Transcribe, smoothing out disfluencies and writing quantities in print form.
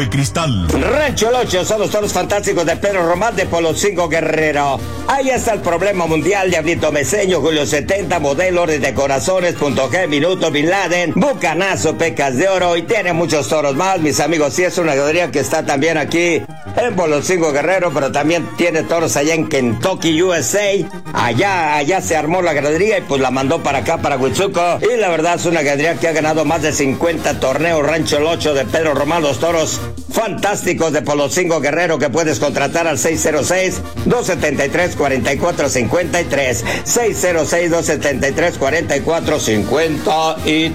de cristal. Rancho El Ocho son los toros fantásticos de Pedro Román de Poloncinco Guerrero. Ahí está el problema mundial, Diablito Meseño, Julio 70, Modelo, Orden de Corazones, Punto G, Minuto, Bin Laden, Bucanazo, Pecas de Oro y tiene muchos toros más, mis amigos. Sí, es una ganadería que está también aquí en Poloncinco Guerrero, pero también tiene toros allá en Kentucky, USA. Allá se armó la ganadería y pues la mandó para acá, para Huitzuco. Y la verdad es una ganadería que ha ganado más de 50 torneos. Rancho El Ocho de Pedro Román, los toros fantásticos de Poloncinco Guerrero, que puedes contratar al 606-273-4453. 606-273-4453.